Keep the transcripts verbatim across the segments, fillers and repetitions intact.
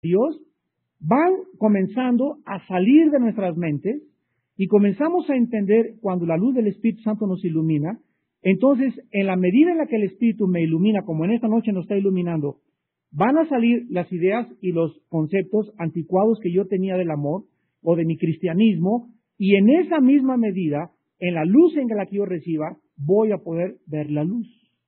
Dios van comenzando a salir de nuestras mentes y comenzamos a entender cuando la luz del Espíritu Santo nos ilumina. Entonces, en la medida en la que el Espíritu me ilumina, como en esta noche nos está iluminando, van a salir las ideas y los conceptos anticuados que yo tenía del amor o de mi cristianismo, y en esa misma medida, en la luz en la que yo reciba, voy a poder ver la luz.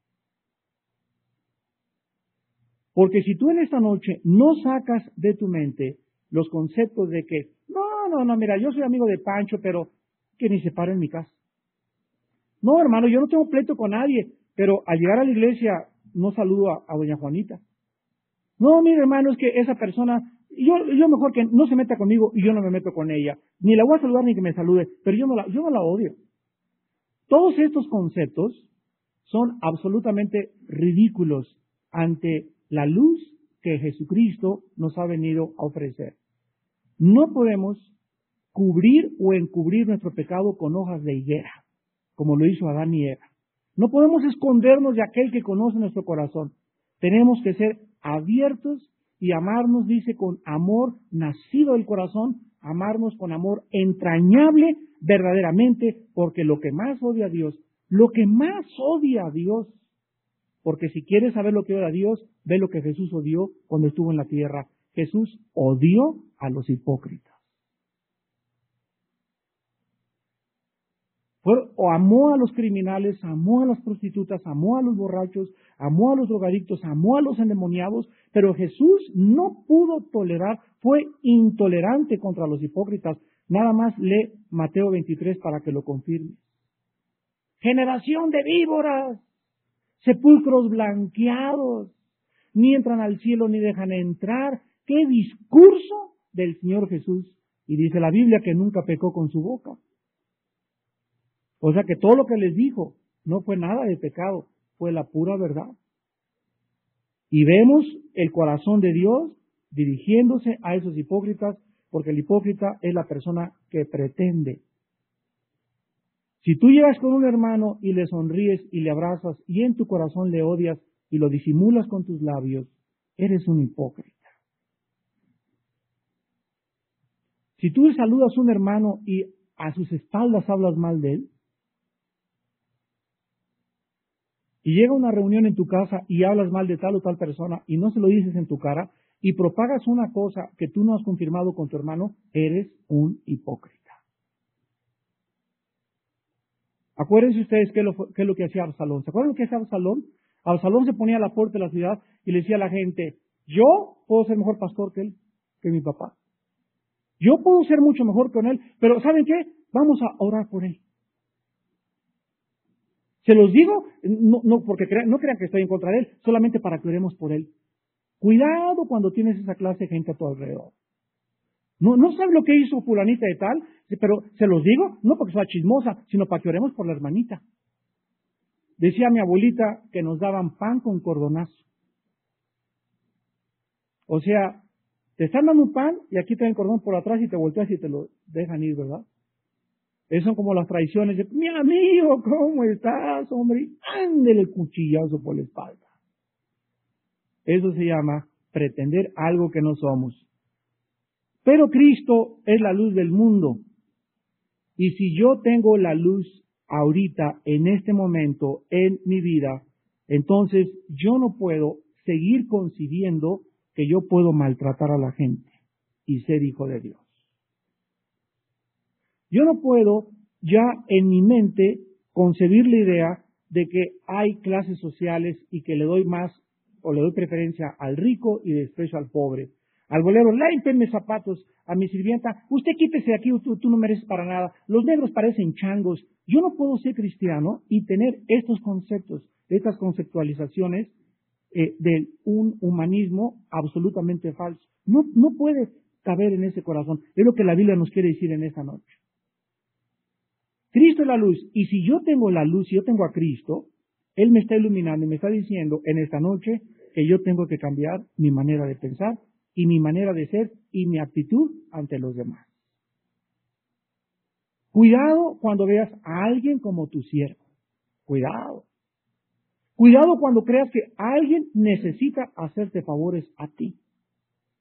Porque si tú en esta noche no sacas de tu mente los conceptos de que, no, no, no, mira, yo soy amigo de Pancho, pero que ni se pare en mi casa. No, hermano, yo no tengo pleito con nadie, pero al llegar a la iglesia no saludo a, a doña Juanita. No, mire, hermano, es que esa persona, yo, yo mejor que no se meta conmigo y yo no me meto con ella. Ni la voy a saludar ni que me salude, pero yo no la, yo no la odio. Todos estos conceptos son absolutamente ridículos ante la luz que Jesucristo nos ha venido a ofrecer. No podemos cubrir o encubrir nuestro pecado con hojas de higuera, como lo hizo Adán y Eva. No podemos escondernos de aquel que conoce nuestro corazón. Tenemos que ser abiertos y amarnos, dice, con amor nacido del corazón, amarnos con amor entrañable verdaderamente, porque lo que más odia a Dios, lo que más odia a Dios, porque si quieres saber lo que odia a Dios, ve lo que Jesús odió cuando estuvo en la tierra. Jesús odió a los hipócritas. Fue, o amó a los criminales, amó a las prostitutas, amó a los borrachos, amó a los drogadictos, amó a los endemoniados, pero Jesús no pudo tolerar, fue intolerante contra los hipócritas. Nada más lee Mateo veintitrés para que lo confirme. Generación de víboras, sepulcros blanqueados, ni entran al cielo ni dejan entrar. ¡Qué discurso del Señor Jesús! Y dice la Biblia que nunca pecó con su boca. O sea que todo lo que les dijo no fue nada de pecado, fue la pura verdad. Y vemos el corazón de Dios dirigiéndose a esos hipócritas, porque el hipócrita es la persona que pretende. Si tú llegas con un hermano y le sonríes y le abrazas y en tu corazón le odias y lo disimulas con tus labios, eres un hipócrita. Si tú saludas a un hermano y a sus espaldas hablas mal de él, y llega una reunión en tu casa y hablas mal de tal o tal persona y no se lo dices en tu cara y propagas una cosa que tú no has confirmado con tu hermano, eres un hipócrita. Acuérdense ustedes qué es lo, qué es lo que hacía Absalón. ¿Se acuerdan lo que hacía Absalón? Absalón se ponía a la puerta de la ciudad y le decía a la gente, yo puedo ser mejor pastor que él, que mi papá. Yo puedo ser mucho mejor que él, pero ¿saben qué? Vamos a orar por él. Se los digo, no, no porque crean, no crean que estoy en contra de él, solamente para que oremos por él. Cuidado cuando tienes esa clase de gente a tu alrededor. No, no sabes lo que hizo fulanita de tal, pero se los digo, no porque sea chismosa, sino para que oremos por la hermanita. Decía mi abuelita que nos daban pan con cordonazo. O sea, te están dando un pan y aquí te dan el cordón por atrás y te volteas y te lo dejan ir, ¿verdad? Esas son como las traiciones de, mi amigo, ¿cómo estás, hombre? Ándele el cuchillazo por la espalda. Eso se llama pretender algo que no somos. Pero Cristo es la luz del mundo. Y si yo tengo la luz ahorita, en este momento, en mi vida, entonces yo no puedo seguir concibiendo que yo puedo maltratar a la gente y ser hijo de Dios. Yo no puedo ya en mi mente concebir la idea de que hay clases sociales y que le doy más o le doy preferencia al rico y desprecio al pobre. Al bolero, lámpenme zapatos, a mi sirvienta, usted quítese de aquí, tú, tú no mereces para nada. Los negros parecen changos. Yo no puedo ser cristiano y tener estos conceptos, estas conceptualizaciones eh, de un humanismo absolutamente falso. No, no puede caber en ese corazón. Es lo que la Biblia nos quiere decir en esta noche. Cristo es la luz, y si yo tengo la luz, si yo tengo a Cristo, Él me está iluminando y me está diciendo en esta noche que yo tengo que cambiar mi manera de pensar y mi manera de ser y mi actitud ante los demás. Cuidado cuando veas a alguien como tu siervo. Cuidado. Cuidado cuando creas que alguien necesita hacerte favores a ti.